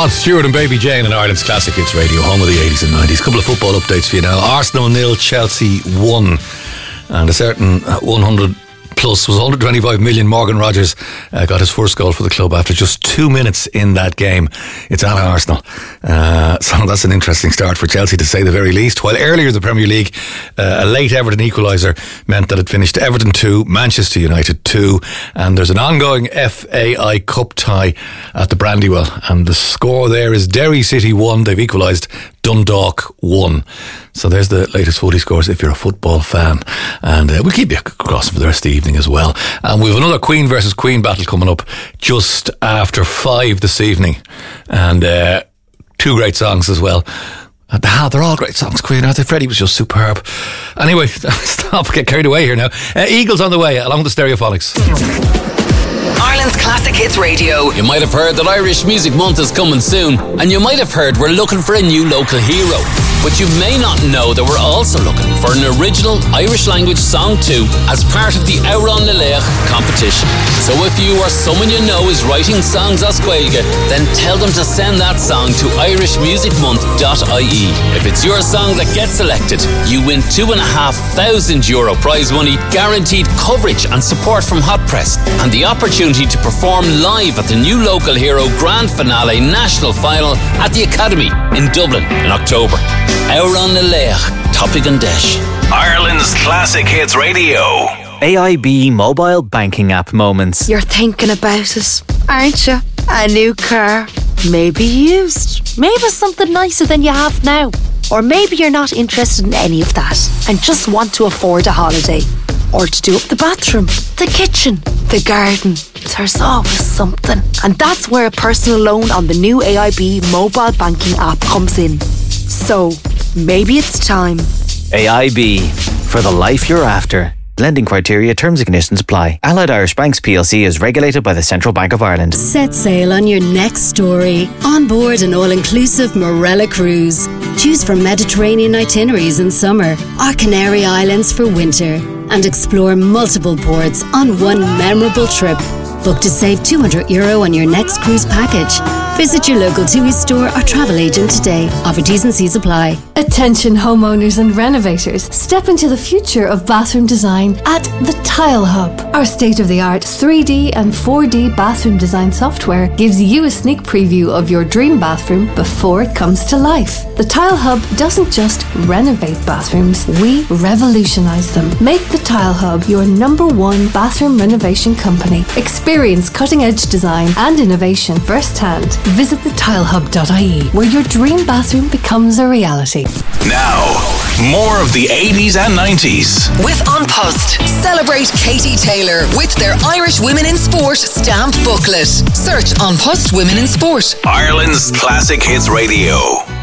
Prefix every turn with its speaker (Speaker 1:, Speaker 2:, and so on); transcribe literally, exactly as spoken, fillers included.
Speaker 1: Rod Stewart and Baby Jane on Ireland's Classic Hits Radio, home of the eighties and nineties. A couple of football updates for you now. Arsenal nil, Chelsea one. And a certain one hundred plus was one hundred twenty-five million. Morgan Rogers uh, got his first goal for the club after just two minutes in that game. It's at Arsenal. Uh, so that's an interesting start for Chelsea, to say the very least. While earlier in the Premier League, uh, a late Everton equaliser meant that it finished Everton two, Manchester United two, and there's an ongoing F A I Cup tie at the Brandywell, and the score there is Derry City one, they've equalised, Dundalk one. So there's the latest footy scores if you're a football fan, and uh, we'll keep you across for the rest of the evening as well. And we have another Queen versus Queen battle coming up just after five this evening, and uh, two great songs as well. Ah, they're all great songs, Queen, aren't they? Freddie was just superb. Anyway, stop, get carried away here now. Uh, Eagles on the way, along with the Stereophonics.
Speaker 2: Ireland's Classic Hits Radio.
Speaker 3: You might have heard that Irish Music Month is coming soon, and you might have heard we're looking for a new local hero. But you may not know that we're also looking for an original Irish language song too, as part of the Euron na Léach competition. So if you or someone you know is writing songs as Gaeilge, then tell them to send that song to irish music month dot I E. If it's your song that gets selected, you win two and a half thousand euro prize money, guaranteed coverage and support from Hot Press, and the opportunity to perform live at the new Local Hero Grand Finale National Final at the Academy in Dublin in October. Euron na Léach, Topic and Desh.
Speaker 4: Ireland's Classic Hits Radio.
Speaker 5: A I B mobile banking app moments.
Speaker 6: You're thinking about it, aren't you? A new car, maybe used, maybe something nicer than you have now. Or maybe you're not interested in any of that and just want to afford a holiday. Or to do up the bathroom, the kitchen, the garden. There's always something. And that's where a personal loan on the new A I B mobile banking app comes in. So, maybe it's time.
Speaker 5: A I B, for the life you're after. Lending criteria, terms and conditions apply. Allied Irish Banks P L C is regulated by the Central Bank of Ireland.
Speaker 7: Set sail on your next story. On board an all-inclusive Morella cruise. Choose from Mediterranean itineraries in summer or Canary Islands for winter. And explore multiple ports on one memorable trip. Book to save two hundred euro on your next cruise package. Visit your local T U I store or travel agent today. Offer T's and C's apply.
Speaker 8: Attention homeowners and renovators. Step into the future of bathroom design at the Tile Hub. Our state-of-the-art three D and four D bathroom design software gives you a sneak preview of your dream bathroom before it comes to life. The Tile Hub doesn't just renovate bathrooms, we revolutionise them. Make the Tile Hub your number one bathroom renovation company. Experience cutting-edge design and innovation firsthand. Visit the tile hub dot I E, where your dream bathroom becomes a reality.
Speaker 4: Now, more of the eighties and nineties.
Speaker 2: With An Post, celebrate Katie Taylor with their Irish Women in Sport stamped booklet. Search An Post Women in Sport.
Speaker 4: Ireland's Classic Hits Radio.